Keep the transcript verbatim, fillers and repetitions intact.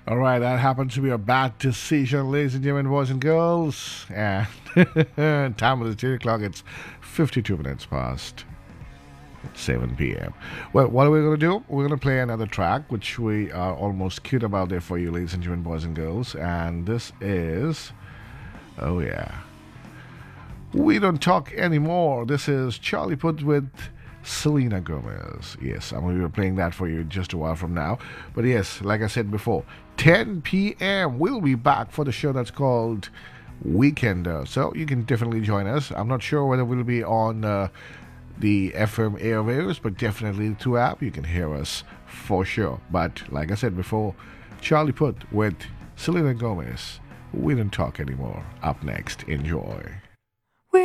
All right, that happened to be a bad decision, ladies and gentlemen, boys and girls. And time of the ten o'clock, it's fifty-two minutes past seven p m. Well, what are we going to do? We're going to play another track, which we are almost queued up out there for you, ladies and gentlemen, boys and girls. And this is, oh yeah, We Don't Talk Anymore. This is Charlie Puth with Selena Gomez. Yes, I'm going to be playing that for you just a while from now. But yes, like I said before, ten p m we'll be back for the show that's called Weekender. So you can definitely join us. I'm not sure whether we'll be on uh, the F M airwaves, but definitely through app you can hear us for sure. But like I said before, Charlie Puth with Selena Gomez. We Don't Talk Anymore. Up next. Enjoy.